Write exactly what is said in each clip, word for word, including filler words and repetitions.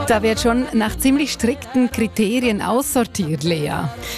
Da wird schon nach ziemlich strikten Kriterien aussortiert, Lea.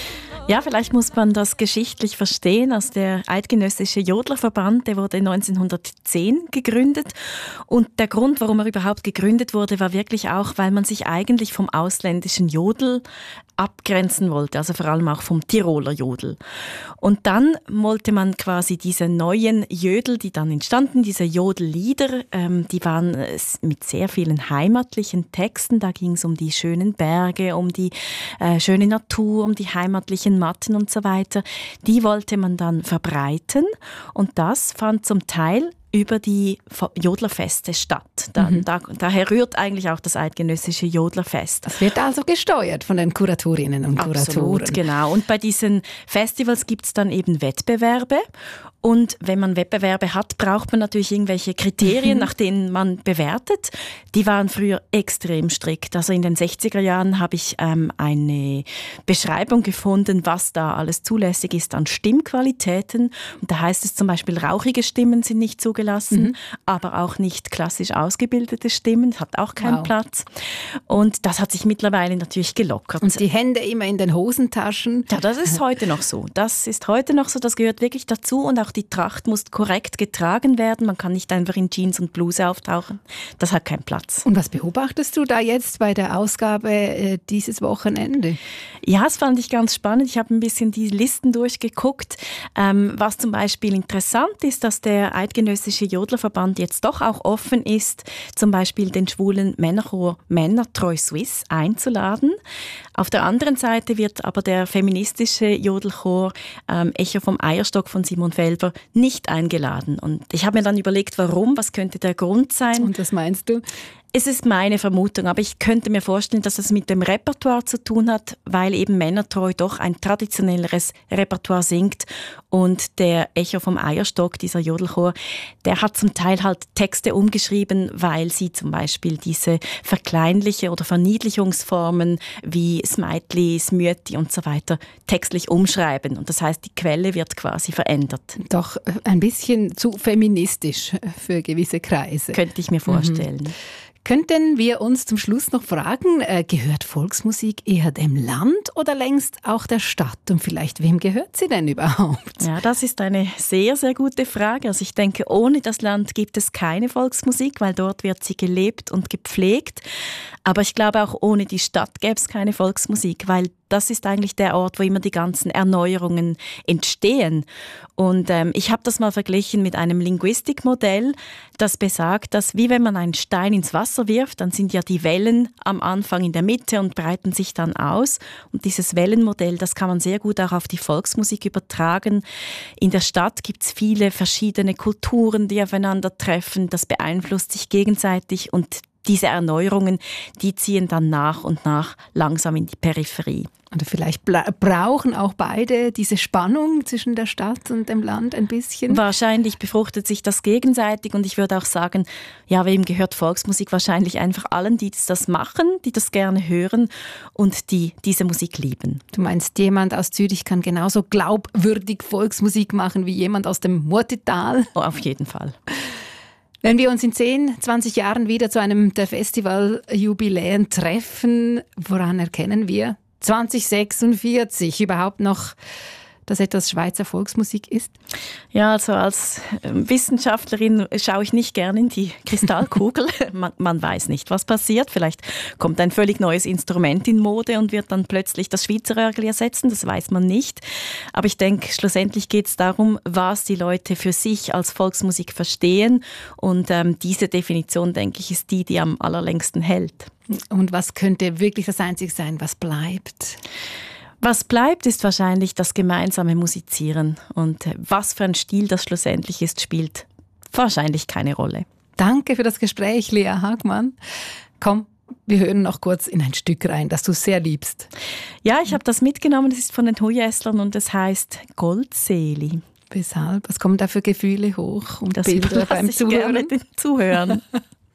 Ja, vielleicht muss man das geschichtlich verstehen. Also der Eidgenössische Jodlerverband, der wurde neunzehnhundertzehn gegründet. Und der Grund, warum er überhaupt gegründet wurde, war wirklich auch, weil man sich eigentlich vom ausländischen Jodel abgrenzen wollte, also vor allem auch vom Tiroler Jodel. Und dann wollte man quasi diese neuen Jödel, die dann entstanden, diese Jodellieder, ähm, die waren mit sehr vielen heimatlichen Texten. Da ging es um die schönen Berge, um die äh, schöne Natur, um die heimatlichen Matten und so weiter. Die wollte man dann verbreiten und das fand zum Teil über die Jodlerfeste statt. Da, mhm. da, daher rührt eigentlich auch das Eidgenössische Jodlerfest. Das wird also gesteuert von den Kuratorinnen und Kuratoren. Absolut, genau. Und bei diesen Festivals gibt es dann eben Wettbewerbe. Und wenn man Wettbewerbe hat, braucht man natürlich irgendwelche Kriterien, mhm. nach denen man bewertet. Die waren früher extrem strikt. Also in den sechziger Jahren habe ich ähm, eine Beschreibung gefunden, was da alles zulässig ist an Stimmqualitäten. Und da heißt es zum Beispiel, rauchige Stimmen sind nicht zugelassen, mhm. aber auch nicht klassisch ausgebildete Stimmen. Das hat auch keinen wow. Platz. Und das hat sich mittlerweile natürlich gelockert. Und die Hände immer in den Hosentaschen. Ja, das ist heute noch so. Das ist heute noch so. Das gehört wirklich dazu. Und auch die Tracht muss korrekt getragen werden. Man kann nicht einfach in Jeans und Bluse auftauchen. Das hat keinen Platz. Und was beobachtest du da jetzt bei der Ausgabe äh, dieses Wochenende? Ja, das fand ich ganz spannend. Ich habe ein bisschen die Listen durchgeguckt. Ähm, was zum Beispiel interessant ist, dass der Eidgenössische Jodlerverband jetzt doch auch offen ist, zum Beispiel den schwulen Männerchor Männertreu Suisse einzuladen. Auf der anderen Seite wird aber der feministische Jodelchor ähm, Echo vom Eierstock von Simon Felber nicht eingeladen. Und ich habe mir dann überlegt, warum, was könnte der Grund sein? Und was meinst du? Es ist meine Vermutung, aber ich könnte mir vorstellen, dass es mit dem Repertoire zu tun hat, weil eben Männertreu doch ein traditionelleres Repertoire singt und der Echo vom Eierstock, dieser Jodelchor, der hat zum Teil halt Texte umgeschrieben, weil sie zum Beispiel diese verkleinliche oder Verniedlichungsformen wie Smeitli, Smüeti und so weiter textlich umschreiben. Und das heißt, die Quelle wird quasi verändert. Doch ein bisschen zu feministisch für gewisse Kreise. Könnte ich mir vorstellen. Mhm. Könnten wir uns zum Schluss noch fragen, äh, gehört Volksmusik eher dem Land oder längst auch der Stadt? Und vielleicht, wem gehört sie denn überhaupt? Ja, das ist eine sehr, sehr gute Frage. Also ich denke, ohne das Land gibt es keine Volksmusik, weil dort wird sie gelebt und gepflegt. Aber ich glaube, auch ohne die Stadt gäbe es keine Volksmusik, weil das ist eigentlich der Ort, wo immer die ganzen Erneuerungen entstehen. Und ähm, ich habe das mal verglichen mit einem Linguistikmodell, das besagt, dass wie wenn man einen Stein ins Wasser wirft, dann sind ja die Wellen am Anfang in der Mitte und breiten sich dann aus. Und dieses Wellenmodell, das kann man sehr gut auch auf die Volksmusik übertragen. In der Stadt gibt es viele verschiedene Kulturen, die aufeinandertreffen. Das beeinflusst sich gegenseitig und diese Erneuerungen, die ziehen dann nach und nach langsam in die Peripherie. Oder vielleicht bla- brauchen auch beide diese Spannung zwischen der Stadt und dem Land ein bisschen? Wahrscheinlich befruchtet sich das gegenseitig und ich würde auch sagen, ja, wem gehört Volksmusik? Wahrscheinlich einfach allen, die das machen, die das gerne hören und die diese Musik lieben. Du meinst, jemand aus Zürich kann genauso glaubwürdig Volksmusik machen wie jemand aus dem Murtital? Oh, auf jeden Fall. Wenn wir uns in zehn, zwanzig Jahren wieder zu einem der Festivaljubiläen treffen, woran erkennen wir zwanzig sechsundvierzig überhaupt noch, dass etwas Schweizer Volksmusik ist? Ja, also als Wissenschaftlerin schaue ich nicht gerne in die Kristallkugel. man, man weiß nicht, was passiert. Vielleicht kommt ein völlig neues Instrument in Mode und wird dann plötzlich das Schweizer Örgli ersetzen. Das weiß man nicht. Aber ich denke, schlussendlich geht es darum, was die Leute für sich als Volksmusik verstehen. Und ähm, diese Definition, denke ich, ist die, die am allerlängsten hält. Und was könnte wirklich das Einzige sein, was bleibt? Was bleibt, ist wahrscheinlich das gemeinsame Musizieren. Und was für ein Stil das schlussendlich ist, spielt wahrscheinlich keine Rolle. Danke für das Gespräch, Lea Hagmann. Komm, wir hören noch kurz in ein Stück rein, das du sehr liebst. Ja, ich habe das mitgenommen. Das ist von den Hujesslern und es heißt Goldseeli. Weshalb? Was kommen da für Gefühle hoch und das Bilder beim ich Zuhören? Gerne den Zuhören.